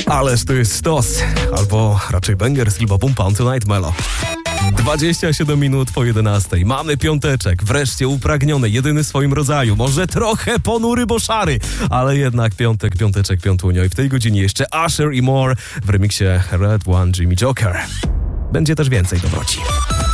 Ależ to jest sztos, albo raczej banger z Lil Pumpa On Tonight Melo. 27 minut po 11. Mamy piąteczek, wreszcie upragniony, jedyny w swoim rodzaju. Może trochę ponury, bo szary, ale jednak piąteczek, piątunio. I w tej godzinie jeszcze Usher i More w remiksie Red One Jimmy Joker. Będzie też więcej dobroci.